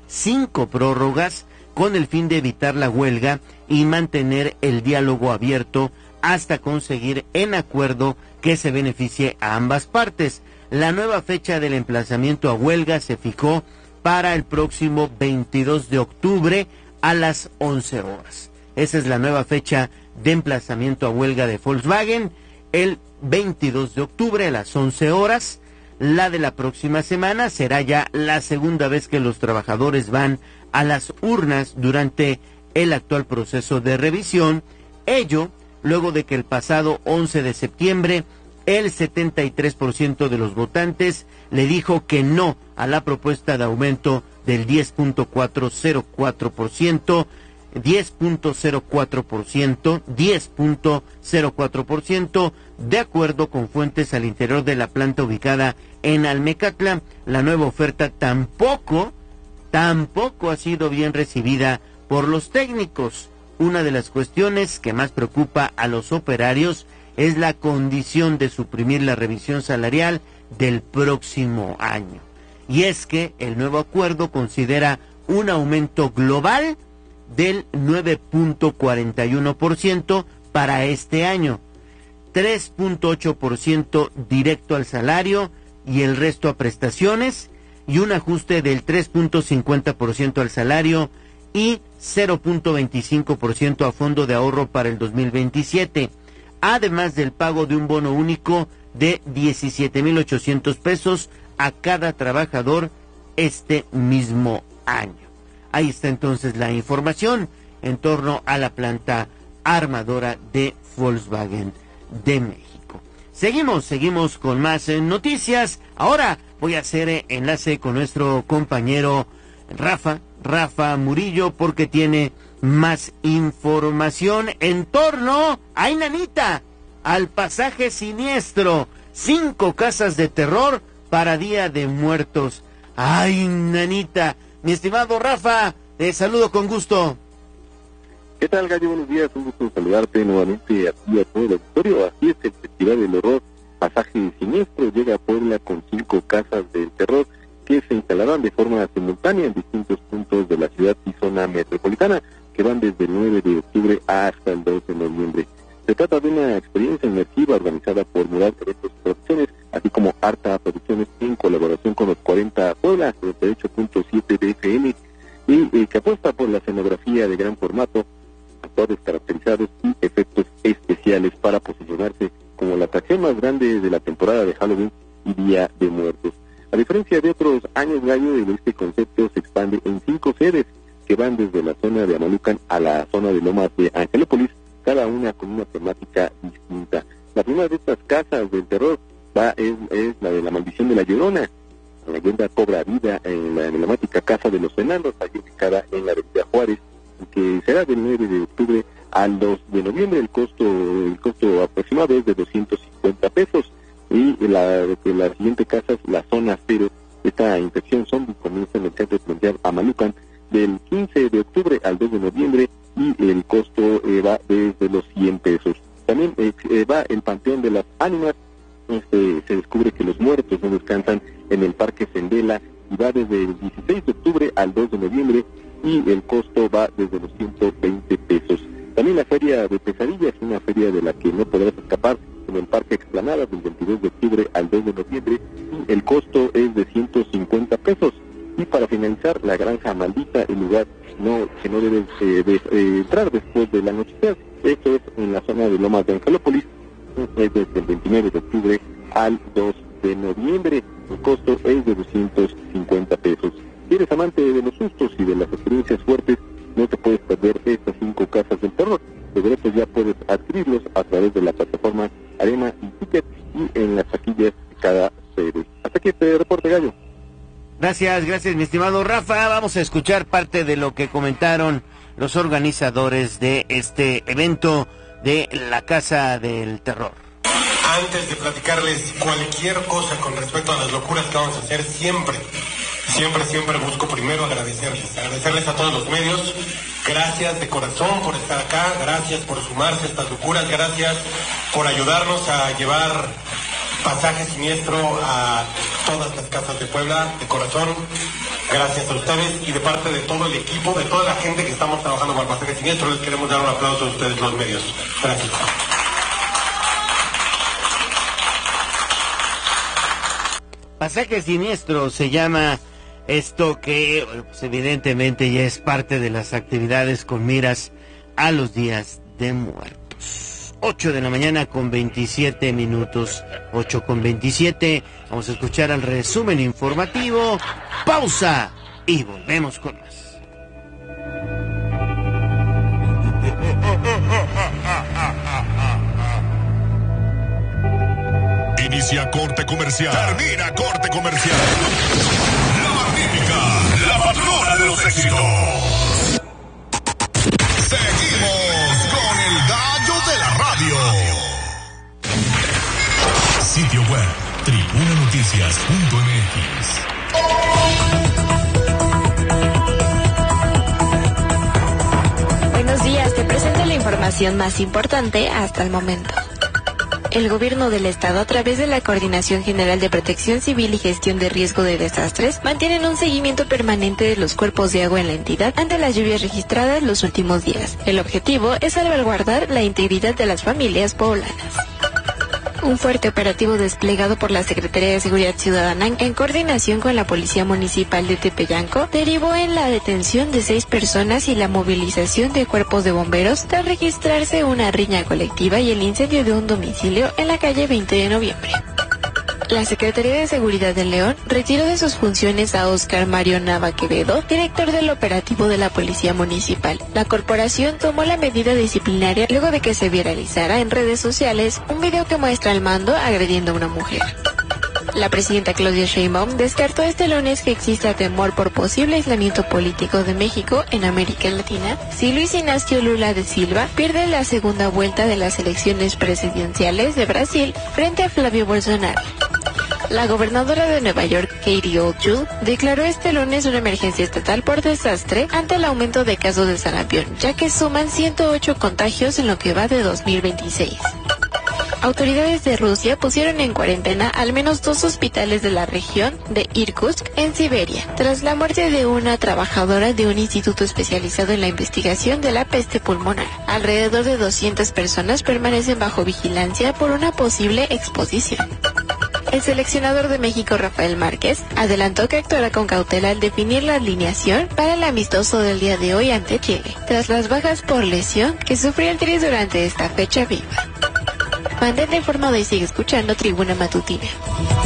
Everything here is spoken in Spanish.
5 prórrogas con el fin de evitar la huelga y mantener el diálogo abierto hasta conseguir en acuerdo que se beneficie a ambas partes. La nueva fecha del emplazamiento a huelga se fijó para el próximo 22 de octubre a las 11 horas. Esa es la nueva fecha de emplazamiento a huelga de Volkswagen, el 22 de octubre a las 11 horas. La de la próxima semana será ya la segunda vez que los trabajadores van a las urnas durante el actual proceso de revisión. Ello luego de que el pasado 11 de septiembre el 73% de los votantes le dijo que no a la propuesta de aumento del 10.04%, de acuerdo con fuentes al interior de la planta ubicada en Almecatla. La nueva oferta tampoco ha sido bien recibida por los técnicos. Una de las cuestiones que más preocupa a los operarios es la condición de suprimir la revisión salarial del próximo año. Y es que el nuevo acuerdo considera un aumento global del 9.41% para este año, 3.8% directo al salario y el resto a prestaciones, y un ajuste del 3.50% al salario y 0.25% a fondo de ahorro para el 2027, además del pago de un bono único de 17,800 pesos a cada trabajador este mismo año. Ahí está entonces la información en torno a la planta armadora de Volkswagen de México. Seguimos con más noticias. Ahora voy a hacer enlace con nuestro compañero Rafa Murillo, porque tiene más información en torno a Nanita, al pasaje siniestro, 5 casas de terror para Día de Muertos. Ay, Nanita, mi estimado Rafa, te saludo con gusto. ¿Qué tal, Gallo? Buenos días, un gusto saludarte nuevamente a ti y a todo el auditorio. Así es, el Festival del Horror Pasaje Siniestro llega a Puebla con 5 casas del terror que se instalarán de forma simultánea en distintos puntos de la ciudad y zona metropolitana, que van desde el 9 de octubre hasta el 2 de noviembre. Se trata de una experiencia inmersiva organizada por Mural Eventos y Producciones, así como Arta Producciones en colaboración con los 40 Puebla, 38.7 de FM, y que apuesta por la escenografía de gran formato, actores caracterizados y efectos especiales para posicionarse como la atracción más grande de la temporada de Halloween y Día de Muertos. A diferencia de otros años, Gallo, este concepto se expande en 5 sedes que van desde la zona de Amalucan a la zona de Lomas de Angelópolis, cada una con una temática distinta. La primera de estas casas del terror es la de la maldición de la Llorona. La leyenda cobra vida en la emblemática Casa de los Enanos, allí ubicada en la avenida Juárez, que será del 9 de octubre al 2 de noviembre. El costo aproximado es de 250 pesos. Y la siguiente casa es la Zona Cero. Esta infección zombie comienza en el centro comercial Amalucan del 15 de octubre al 2 de noviembre y el costo va desde los 100 pesos. También va el Panteón de las Ánimas. Se descubre que los muertos no descansan en el Parque Sendela y va desde el 16 de octubre al 2 de noviembre y el costo va desde los 120 pesos. También la Feria de Pesadillas, una feria de la que no podrás escapar, en el Parque Explanada del 22 de octubre al 2 de noviembre y el costo es de 150 pesos. Y para finalizar, la Granja Maldita, el lugar que no debes entrar después del anochecer. Esto es en la zona de Lomas de Angelópolis, es desde el 29 de octubre al 2 de noviembre. El costo es de 250 pesos. Si eres amante de los sustos y de las experiencias fuertes, no te puedes perder estas 5 casas del terror. Los boletos ya puedes adquirirlos a través de la plataforma Arena y Ticket y en las taquillas de cada sede. Hasta aquí este reporte, Gallo. Gracias, mi estimado Rafa. Vamos a escuchar parte de lo que comentaron los organizadores de este evento de la Casa del Terror. Antes de platicarles cualquier cosa con respecto a las locuras que vamos a hacer, siempre busco primero agradecerles a todos los medios. Gracias de corazón por estar acá, gracias por sumarse a estas locuras, gracias por ayudarnos a llevar Pasaje Siniestro a todas las casas de Puebla, de corazón. Gracias a ustedes y de parte de todo el equipo, de toda la gente que estamos trabajando con Pasaje Siniestro, les queremos dar un aplauso a ustedes, los medios. Gracias. Pasaje Siniestro se llama esto que pues, evidentemente ya es parte de las actividades con miras a los días de muertos. 8 de la mañana con 27 minutos, 8 con 27. Vamos a escuchar el resumen informativo. Pausa y volvemos con más. Inicia corte comercial. Termina corte comercial. La magnífica, la patrona de los éxitos. Seguimos con el gallo de la radio. Sitio web, tribunanoticias.mx. Buenos días, te presento la información más importante hasta el momento. El Gobierno del Estado, a través de la Coordinación General de Protección Civil y Gestión de Riesgo de Desastres, mantienen un seguimiento permanente de los cuerpos de agua en la entidad ante las lluvias registradas los últimos días. El objetivo es salvaguardar la integridad de las familias poblanas. Un fuerte operativo desplegado por la Secretaría de Seguridad Ciudadana en coordinación con la Policía Municipal de Tepeyanco derivó en la detención de 6 personas y la movilización de cuerpos de bomberos tras registrarse una riña colectiva y el incendio de un domicilio en la calle 20 de noviembre. La Secretaría de Seguridad de León retiró de sus funciones a Óscar Mario Nava Quevedo, director del operativo de la Policía Municipal. La corporación tomó la medida disciplinaria luego de que se viralizara en redes sociales un video que muestra al mando agrediendo a una mujer. La presidenta Claudia Sheinbaum descartó este lunes que exista temor por posible aislamiento político de México en América Latina si Luis Inácio Lula da Silva pierde la segunda vuelta de las elecciones presidenciales de Brasil frente a Flavio Bolsonaro. La gobernadora de Nueva York, Katie Hochul, declaró este lunes una emergencia estatal por desastre ante el aumento de casos de sarampión, ya que suman 108 contagios en lo que va de 2026. Autoridades de Rusia pusieron en cuarentena al menos 2 hospitales de la región de Irkutsk, en Siberia, tras la muerte de una trabajadora de un instituto especializado en la investigación de la peste pulmonar. Alrededor de 200 personas permanecen bajo vigilancia por una posible exposición. El seleccionador de México, Rafael Márquez, adelantó que actuará con cautela al definir la alineación para el amistoso del día de hoy ante Chile, tras las bajas por lesión que sufrió el Tri durante esta fecha viva. Mantente informado y sigue escuchando Tribuna Matutina.